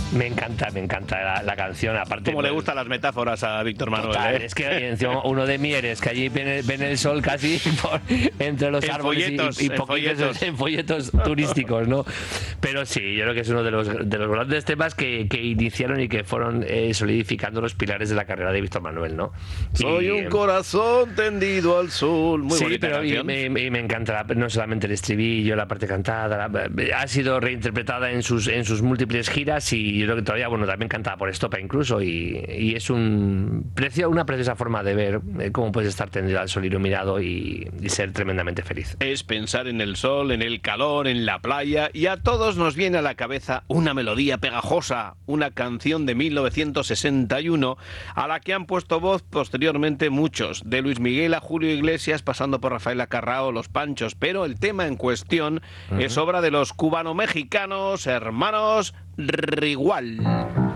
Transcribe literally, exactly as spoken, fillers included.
Me encanta, me encanta la, la canción. Aparte, como le gustan las metáforas a Víctor Manuel. Total, ¿eh? Es que encima uno de Mieres, que allí ven, ven el sol casi por, entre los en árboles folletos, y, y en poquitos folletos. en folletos turísticos, ¿no? Pero sí, yo creo que es uno de los, de los grandes temas que, que iniciaron y que fueron eh, solidificando los pilares de la carrera de Víctor Manuel, ¿no? Soy y, un corazón tendido al sol. Muy sí, bonita pero y, canción. me, me, me encanta la, no solamente el estribillo, la parte cantada, la, ha sido reinterpretada en sus en sus múltiples giras y yo creo que todavía, bueno, también cantada por Estopa incluso y, y es un precio, una preciosa forma de ver eh, cómo puedes estar tendido al sol iluminado y, y ser tremendamente feliz. Es pensar en el sol, en el calor, en la playa, y a todos nos viene a la cabeza una melodía pegajosa, una canción de mil novecientos sesenta y uno a la que han puesto voz posteriormente muchos, de Luis Miguel a Julio Iglesias, pasando por Rafael Acarrao, Los Panchos, pero el tema en cuestión uh-huh. es obra de los cubano-mexicanos hermanos Rigual.